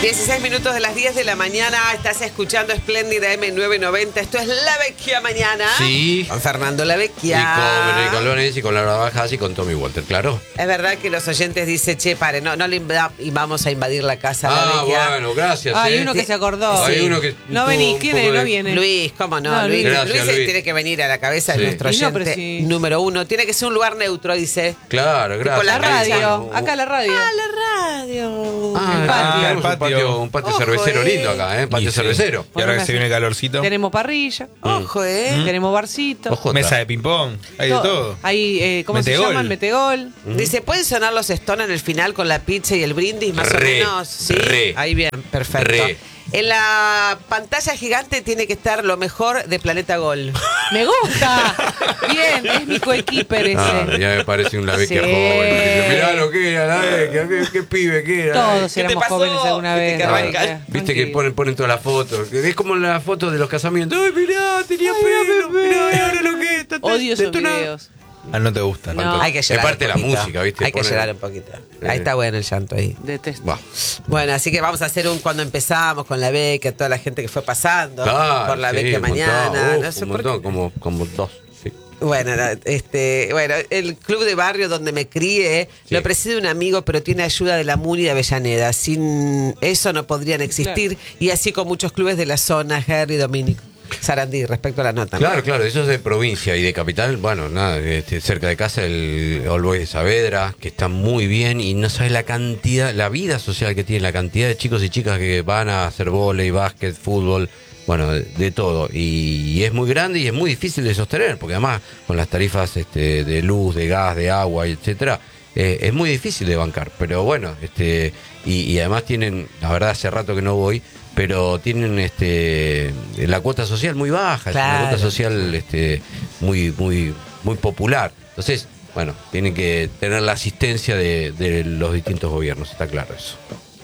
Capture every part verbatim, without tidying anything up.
dieciséis minutos de las diez de la mañana, estás escuchando Espléndida eme novecientos noventa. Esto es La Vecchia Mañana. Sí. Con Fernando La Vecchia. Y con Enrique Lorenz y con Laura Bajas y con Tommy Walter, claro. Es verdad que los oyentes dicen, che, pare, no, no le inv- y vamos a invadir la casa Ah, La Vecchia. bueno, gracias. Hay ¿eh? uno que se acordó. Hay Sí. uno que No tuvo venís, un ¿quién poco es? de- No viene. Luis, ¿cómo no? No, Luis, Luis. Gracias, Luis Luis. tiene que venir a la cabeza Sí. de nuestro Y no, oyente pero sí. número uno. Tiene que ser un lugar neutro, dice. Claro, gracias. la La radio, Uh, acá la radio. Ah, la radio. Ah, el patio. tenemos El un patio. patio, un patio Ojo, cervecero eh. lindo acá, ¿eh? Patio Y sí. cervecero. Y ahora que se viene el calorcito, Tenemos parrilla, Ojo, ¿eh? tenemos barcito. Ojo, mesa de ping-pong, hay de todo. Hay, eh, ¿cómo se Metegol. llama? El metegol. Dice, ¿pueden sonar los Stone en el final con la pizza y el brindis, más o Re, menos? Sí, re. ahí bien, perfecto. Re. En la pantalla gigante tiene que estar lo mejor de Planeta Gol. ¡Me gusta! Bien, es mi coequiper ese. Ah, ya me parece un La Vecchia Sí. joven. Dice, mirá lo que era La Vecchia, qué, qué pibe que era. Todos ¿Qué te éramos pasó? jóvenes alguna Viste vez. que arranca- Tranquilo. Viste que ponen, ponen todas las fotos. que Es como la foto de los casamientos. Ay, mirá, tenía pelo. Mirá, y ahora lo que está. Odio esos detonado. videos. Ah, no te gustan. No. Hay que Es llorar parte un de la poquito. música, ¿viste? Hay que Ponen- llorar un poquito. Eh. Ahí está bueno el llanto ahí. Detesto. Bah. Bueno, así que vamos a hacer un cuando empezamos con la Vecchia, toda la gente que fue pasando Claro, por la sí, Vecchia un montón, Mañana. uf, No sé un por qué. montón, como, como dos. Sí. Bueno, este, bueno, el club de barrio donde me crié Sí. lo preside un amigo, pero tiene ayuda de la MUNI de Avellaneda. Sin eso no podrían existir. Y así con muchos clubes de la zona, Harry, Domínico, Sarandí, respecto a la nota. ¿no? Claro, claro, eso es de provincia y de capital. Bueno, nada, este, cerca de casa el All Boys de Saavedra, que está muy bien y no sabes la cantidad, la vida social que tiene, la cantidad de chicos y chicas que van a hacer vóley, básquet, fútbol. Bueno, de, de todo. Y, y es muy grande y es muy difícil de sostener, porque además con las tarifas este, de luz, de gas, de agua, etcétera, eh, es muy difícil de bancar. Pero bueno, este y, y además tienen, la verdad hace rato que no voy, pero tienen este la cuota social muy baja, es Claro. una cuota social este muy, muy, muy popular. Entonces, bueno, tienen que tener la asistencia de, de los distintos gobiernos, está claro eso.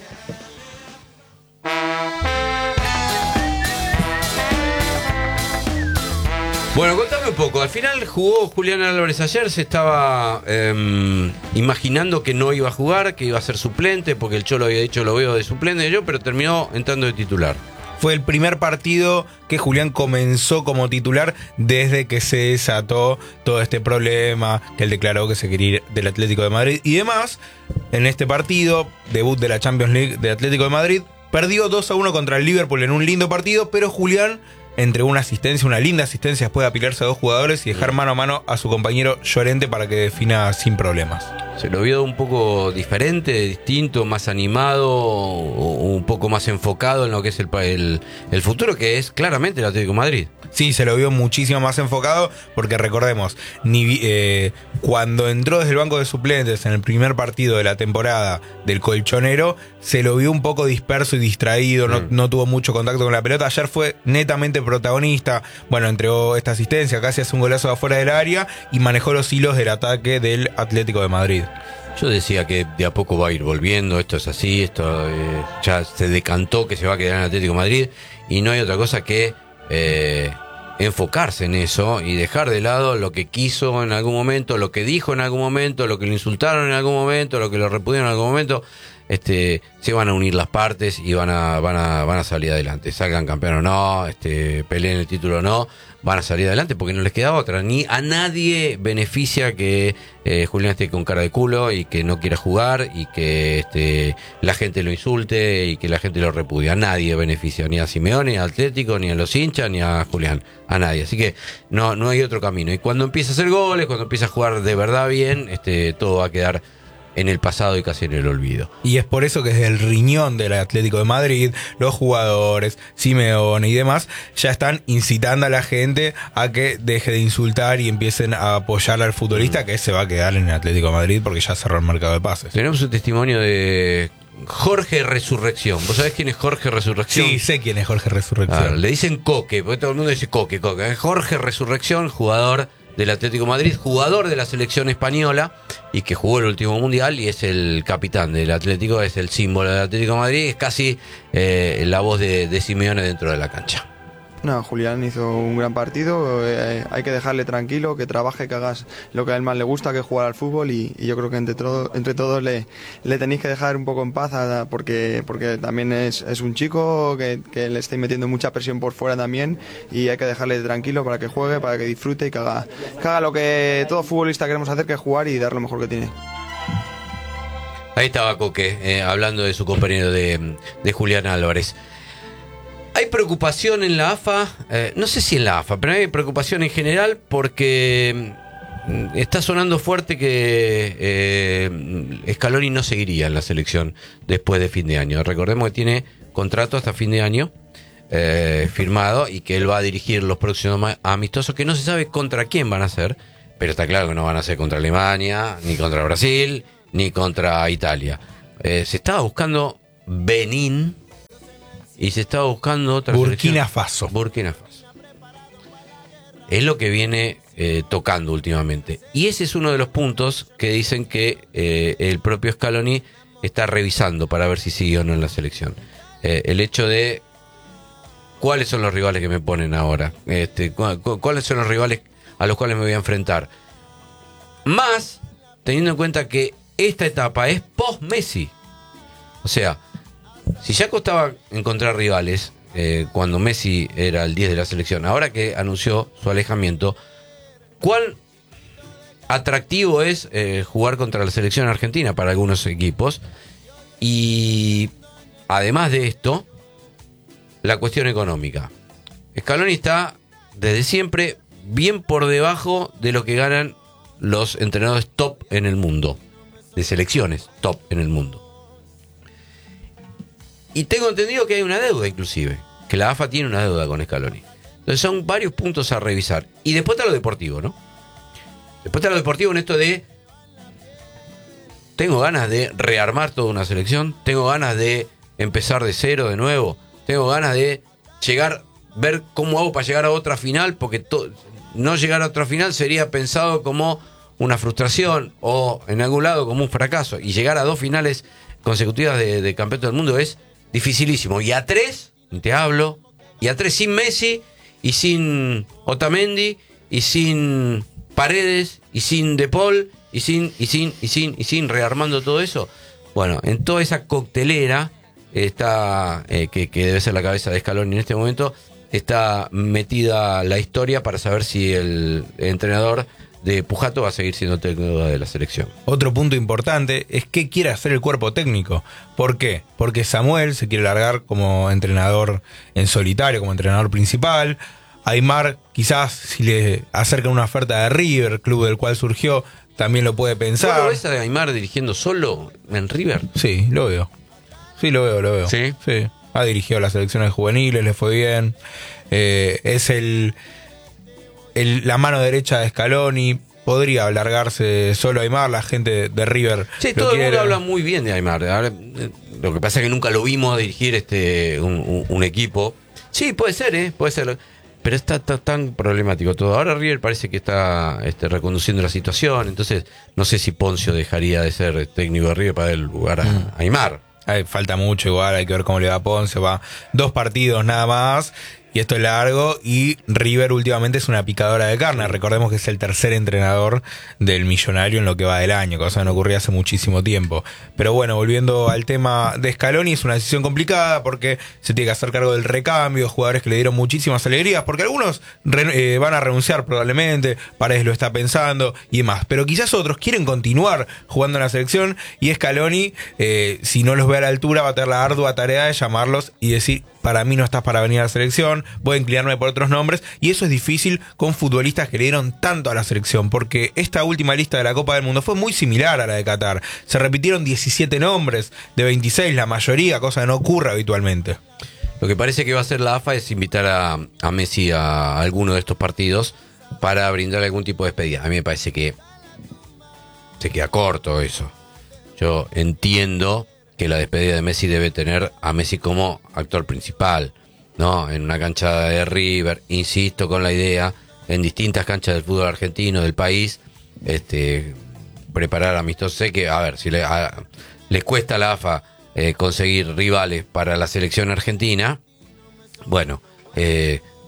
Bueno, contame un poco. Al final jugó Julián Álvarez ayer. Se estaba eh, imaginando que no iba a jugar, que iba a ser suplente, porque el Cholo había dicho lo veo de suplente yo, pero terminó entrando de titular. Fue el primer partido que Julián comenzó como titular desde que se desató todo este problema, que él declaró que se quería ir del Atlético de Madrid y demás. En este partido, debut de la Champions League de Atlético de Madrid, perdió dos a uno contra el Liverpool en un lindo partido, pero Julián entregó una asistencia, una linda asistencia después de apilarse a dos jugadores y dejar mano a mano a su compañero Llorente para que defina sin problemas. Se lo vio un poco diferente, distinto, más animado, o un poco más enfocado en lo que es el, pa- el, el futuro, que es claramente el Atlético de Madrid. Sí, se lo vio muchísimo más enfocado porque recordemos, ni, vi- eh, cuando entró desde el banco de suplentes en el primer partido de la temporada del colchonero, se lo vio un poco disperso y distraído, no, Mm. no tuvo mucho contacto con la pelota. Ayer fue netamente protagonista, bueno, entregó esta asistencia, casi hace un golazo de afuera del área y manejó los hilos del ataque del Atlético de Madrid. Yo decía que de a poco va a ir volviendo, esto es así, esto eh, ya se decantó que se va a quedar en Atlético de Madrid y no hay otra cosa que eh, enfocarse en eso y dejar de lado lo que quiso en algún momento, lo que dijo en algún momento, lo que lo insultaron en algún momento, lo que lo repudiaron en algún momento. Este, se van a unir las partes y van a, van a, van a salir adelante. Salgan campeón o no, este, peleen el título o no, van a salir adelante porque no les queda otra. Ni a nadie beneficia que eh, Julián esté con cara de culo y que no quiera jugar y que este, la gente lo insulte y que la gente lo repudie. A nadie beneficia, ni a Simeone, ni a Atlético, ni a los hinchas, ni a Julián. A nadie. Así que no, no hay otro camino. Y cuando empieza a hacer goles, cuando empieza a jugar de verdad bien, este, todo va a quedar en el pasado y casi en el olvido. Y es por eso que desde el riñón del Atlético de Madrid, los jugadores, Simeone y demás, ya están incitando a la gente a que deje de insultar y empiecen a apoyar al futbolista que se va a quedar en el Atlético de Madrid porque ya cerró el mercado de pases. Tenemos un testimonio de Jorge Resurrección. ¿Vos sabés quién es Jorge Resurrección? Sí, sé quién es Jorge Resurrección. Claro, le dicen Coque, porque todo el mundo dice Coque, Coque. Es Jorge Resurrección, jugador del Atlético de Madrid, jugador de la selección española y que jugó el último mundial y es el capitán del Atlético, es el símbolo del Atlético de Madrid, es casi eh, la voz de, de Simeone dentro de la cancha. No, Julián hizo un gran partido, eh, hay que dejarle tranquilo, que trabaje, que hagas lo que a él más le gusta, que es jugar al fútbol y, y yo creo que entre, todo, entre todos le, le tenéis que dejar un poco en paz a, porque, porque también es, es un chico que, que le estáis metiendo mucha presión por fuera también y hay que dejarle tranquilo para que juegue, para que disfrute y que haga, que haga lo que todo futbolista queremos hacer, que es jugar y dar lo mejor que tiene. Ahí estaba Coque, eh, hablando de su compañero de, de Julián Álvarez. Hay preocupación en la A F A, eh, no sé si en la A F A, pero hay preocupación en general porque mm, está sonando fuerte que eh, Scaloni no seguiría en la selección después de fin de año. Recordemos que tiene contrato hasta fin de año eh, firmado y que él va a dirigir los próximos amistosos que no se sabe contra quién van a ser, pero está claro que no van a ser contra Alemania, ni contra Brasil, ni contra Italia. Eh, se estaba buscando Benín. Y se estaba buscando otra Burkina selección. Faso. Burkina Faso. Es lo que viene eh, tocando últimamente. Y ese es uno de los puntos que dicen que eh, el propio Scaloni está revisando para ver si sigue o no en la selección. Eh, el hecho de cuáles son los rivales que me ponen ahora. Este, cu- cu- cuáles son los rivales a los cuales me voy a enfrentar. Más, teniendo en cuenta que esta etapa es post-Messi. O sea, si ya costaba encontrar rivales eh, cuando Messi era el diez de la selección, ahora que anunció su alejamiento, ¿cuán atractivo es eh, jugar contra la selección argentina para algunos equipos? Y además de esto, la cuestión económica. Scaloni está desde siempre bien por debajo de lo que ganan los entrenadores top en el mundo, de selecciones top en el mundo. Y tengo entendido que hay una deuda inclusive, que la A F A tiene una deuda con Scaloni. Entonces son varios puntos a revisar. Y después está lo deportivo, ¿no? Después está lo deportivo en esto de... Tengo ganas de rearmar toda una selección, tengo ganas de empezar de cero de nuevo, tengo ganas de llegar, ver cómo hago para llegar a otra final, porque to- no llegar a otra final sería pensado como una frustración o en algún lado como un fracaso. Y llegar a dos finales consecutivas de, de campeonato del mundo es dificilísimo. Y a tres, te hablo, y a tres sin Messi, y sin Otamendi, y sin Paredes, y sin De Paul, y sin, y sin, y sin, y sin, rearmando todo eso. Bueno, en toda esa coctelera está, eh, que, que debe ser la cabeza de Scaloni en este momento, está metida la historia para saber si el entrenador de Pujato va a seguir siendo técnico de la selección. Otro punto importante es qué quiere hacer el cuerpo técnico. ¿Por qué? Porque Samuel se quiere largar como entrenador en solitario, como entrenador principal. Aimar, quizás si le acercan una oferta de River, club del cual surgió, también lo puede pensar. ¿Vos lo ves a Aimar dirigiendo solo en River? Sí, lo veo. Sí, lo veo, lo veo. ¿Sí? Sí. Ha dirigido las selecciones juveniles, le fue bien. Eh, es el... El, la mano derecha de Scaloni. Podría largarse solo a Aimar, la gente de River. Sí, lo todo el quiere. mundo habla muy bien de Aimar. Ahora, eh, lo que pasa es que nunca lo vimos dirigir este un, un- un equipo. Sí, puede ser, ¿eh? Puede ser. Pero está, está tan problemático todo. Ahora River parece que está este, reconduciendo la situación. Entonces, no sé si Poncio dejaría de ser técnico de River para dar el lugar a, a Aimar. Ay, falta mucho igual, hay que ver cómo le va a Ponce. Va dos partidos nada más. Y esto es largo. Y River últimamente es una picadora de carne. Recordemos que es el tercer entrenador del Millonario en lo que va del año, cosa que no ocurría hace muchísimo tiempo. Pero bueno, volviendo al tema de Scaloni, es una decisión complicada porque se tiene que hacer cargo del recambio, jugadores que le dieron muchísimas alegrías, porque algunos re- eh, van a renunciar probablemente, Paredes lo está pensando y demás. Pero quizás otros quieren continuar jugando en la selección y Scaloni, eh, si no los ve a la altura, va a tener la ardua tarea de llamarlos y decir: para mí no estás para venir a la selección, voy a inclinarme por otros nombres, y eso es difícil con futbolistas que le dieron tanto a la selección, porque esta última lista de la Copa del Mundo fue muy similar a la de Qatar. Se repitieron diecisiete nombres de veintiséis, la mayoría, cosa que no ocurre habitualmente. Lo que parece que va a hacer la A F A es invitar a, a Messi a alguno de estos partidos para brindar algún tipo de despedida. A mí me parece que se queda corto eso. Yo entiendo que la despedida de Messi debe tener a Messi como actor principal, ¿no? En una cancha de River, insisto con la idea, en distintas canchas del fútbol argentino, del país, este, preparar amistosos. Sé que, a ver, si le, a, les cuesta a la A F A eh, conseguir rivales para la selección argentina, bueno, eh,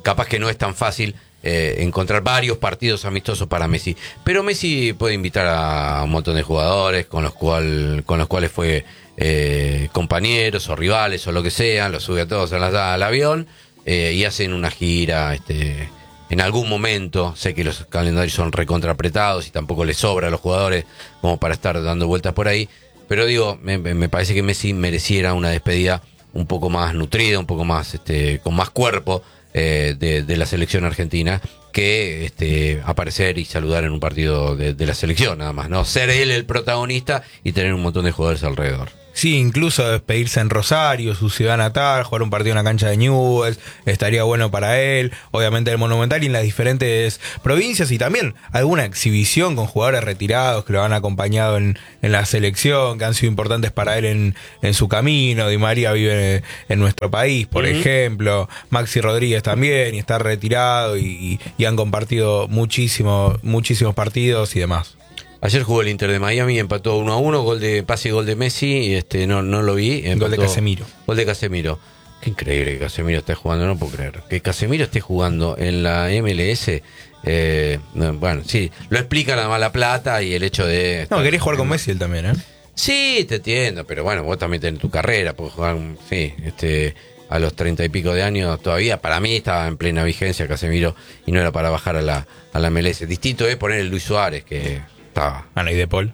capaz que no es tan fácil eh, encontrar varios partidos amistosos para Messi. Pero Messi puede invitar a un montón de jugadores con los, cual, con los cuales fue eh, compañeros o rivales o lo que sea, los sube a todos a la, al avión eh, y hacen una gira este, en algún momento. Sé que los calendarios son recontrapretados y tampoco les sobra a los jugadores como para estar dando vueltas por ahí. Pero digo, me, me parece que Messi mereciera una despedida un poco más nutrida, un poco más, este, con más cuerpo eh, de, de la selección argentina, que este, aparecer y saludar en un partido de, de la selección, nada más, ¿no? Ser él el protagonista y tener un montón de jugadores alrededor. Sí, incluso despedirse en Rosario, su ciudad natal, jugar un partido en la cancha de Newell's, estaría bueno para él. Obviamente el Monumental y en las diferentes provincias, y también alguna exhibición con jugadores retirados que lo han acompañado en, en la selección, que han sido importantes para él en, en su camino. Di María vive en nuestro país, por uh-huh. ejemplo. Maxi Rodríguez también, y está retirado, y, y, y han compartido muchísimo, muchísimos partidos y demás. Ayer jugó el Inter de Miami, empató uno a uno, gol de pase y gol de Messi, y este no, no lo vi. Empató, gol de Casemiro. Gol de Casemiro. Qué increíble que Casemiro esté jugando, no puedo creer. Que Casemiro esté jugando en la M L S, eh, bueno, sí, lo explica la mala plata y el hecho de... No, querés jugar con Messi él también, ¿eh? Sí, te entiendo, pero bueno, vos también tenés tu carrera, podés jugar, sí, este... a los treinta y pico de años todavía, para mí estaba en plena vigencia Casemiro y no era para bajar a la, a la M L S. Distinto es poner el Luis Suárez, que... estaba. Ana, ¿y De Paul?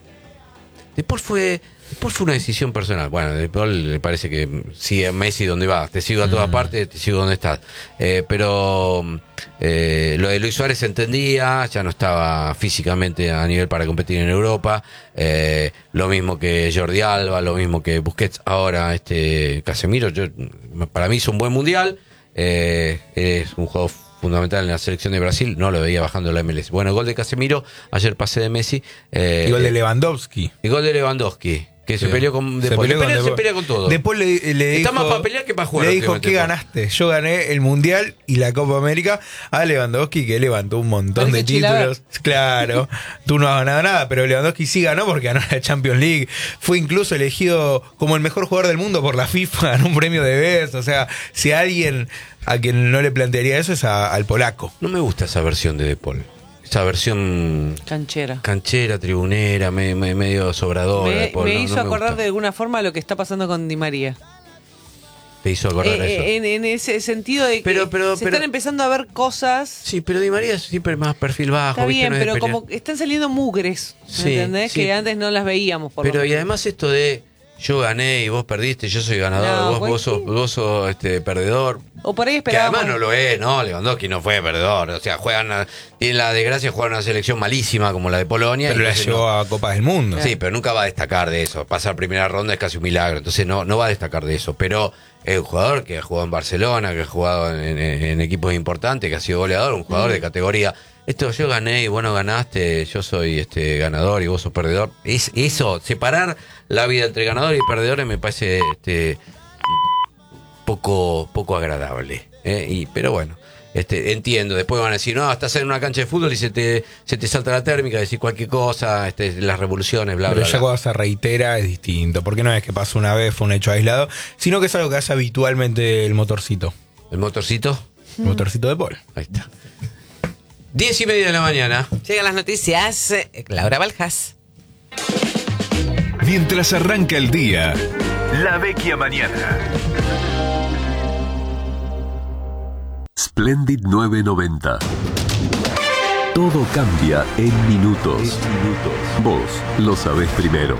De Paul fue, De Paul fue una decisión personal. Bueno, De Paul le parece que sigue a Messi donde va. Te sigo a todas mm. partes, te sigo donde estás. Eh, pero eh, lo de Luis Suárez se entendía, ya no estaba físicamente a nivel para competir en Europa. Eh, lo mismo que Jordi Alba, lo mismo que Busquets. Ahora, este Casemiro, yo, para mí hizo un buen mundial. Eh, es un juego fundamental en la selección de Brasil, no lo veía bajando la M L S. Bueno, gol de Casemiro, ayer pase de Messi. Eh, y gol de Lewandowski. Y gol de Lewandowski, que sí. se peleó con De se Paul. Peleó Se, pelea, con se pelea con todo. De Paul le, le Está dijo, más para pelear que para jugar. Le dijo, ¿qué ganaste? Yo gané el Mundial y la Copa América a Lewandowski, que levantó un montón de títulos. Claro, tú no has ganado nada, pero Lewandowski sí ganó porque ganó la Champions League. Fue incluso elegido como el mejor jugador del mundo por la FIFA, ganó un premio de Best. O sea, si alguien a quien no le plantearía eso es a, al polaco. No me gusta esa versión de De Paul. Esa versión canchera, canchera, tribunera, me, me, medio sobradora. Me, de Paul. me no, hizo no me acordar gusta. de alguna forma lo que está pasando con Di María. Te hizo acordar eh, eso. En, en ese sentido de que pero, pero, se pero, están empezando a ver cosas. Sí, pero Di María es siempre más perfil bajo. Está bien, ¿viste? No pero es de como están saliendo mugres, sí, ¿entendés? Sí. Que antes no las veíamos. Por pero y además esto de yo gané y vos perdiste, yo soy ganador, no, vos, pues vos sos, vos sos este, perdedor. O por ahí Que esperábamos. además no lo es, ¿no? Lewandowski no fue perdedor. O sea, juegan a, tienen la desgracia de jugar una selección malísima como la de Polonia. Pero la llevó no, a Copas del Mundo. Sí, pero nunca va a destacar de eso. Pasar primera ronda es casi un milagro. Entonces no, no va a destacar de eso. Pero es un jugador que ha jugado en Barcelona, que ha jugado en, en, en equipos importantes, que ha sido goleador, un jugador mm. de categoría. Esto yo gané y vos no ganaste, yo soy este ganador y vos sos perdedor. Es eso, separar la vida entre ganadores y perdedores me parece este poco, poco agradable. ¿eh? Y, pero bueno, este, entiendo. Después van a decir, no, estás en una cancha de fútbol y se te, se te salta la térmica, decir cualquier cosa, este, las revoluciones, bla, pero bla, ya bla. cuando se reitera es distinto, porque no es que pasó una vez, fue un hecho aislado, sino que es algo que hace habitualmente el motorcito. ¿El motorcito? El motorcito de Paul. Ahí está. Diez y media de la mañana. Llegan las noticias. Laura Baljas. Mientras arranca el día, La Vecchia Mañana. Splendid nueve noventa. Todo cambia en minutos. minutos. Vos lo sabés primero.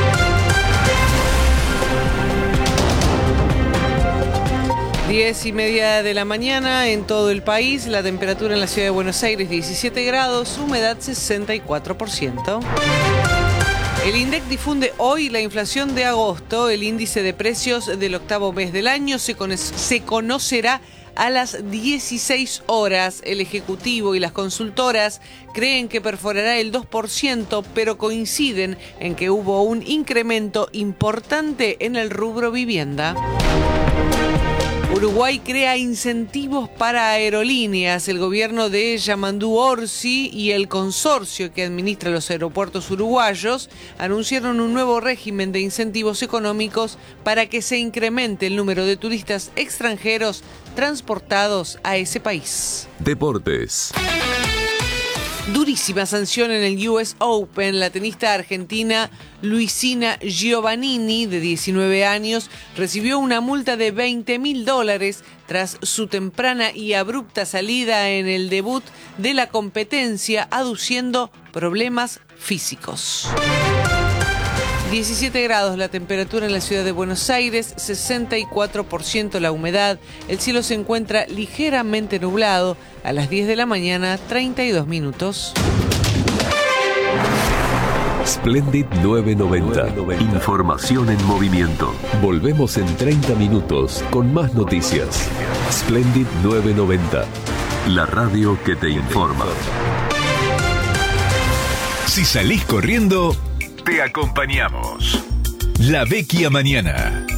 Diez y media de la mañana en todo el país. La temperatura en la ciudad de Buenos Aires diecisiete grados, humedad sesenta y cuatro por ciento. El INDEC difunde hoy la inflación de agosto. El índice de precios del octavo mes del año se, con- se conocerá a las dieciséis horas. El Ejecutivo y las consultoras creen que perforará el dos por ciento, pero coinciden en que hubo un incremento importante en el rubro vivienda. Uruguay crea incentivos para aerolíneas. El gobierno de Yamandú Orsi y el consorcio que administra los aeropuertos uruguayos anunciaron un nuevo régimen de incentivos económicos para que se incremente el número de turistas extranjeros transportados a ese país. Deportes. Durísima sanción en el U S Open. La tenista argentina Luisina Giovannini, de diecinueve años, recibió una multa de veinte mil dólares tras su temprana y abrupta salida en el debut de la competencia, aduciendo problemas físicos. diecisiete grados la temperatura en la ciudad de Buenos Aires, sesenta y cuatro por ciento la humedad. El cielo se encuentra ligeramente nublado. A las diez de la mañana, treinta y dos minutos. Splendid novecientos noventa. Información en movimiento. Volvemos en treinta minutos con más noticias. Splendid novecientos noventa. La radio que te informa. Si salís corriendo, te acompañamos. La Vecchia Mañana.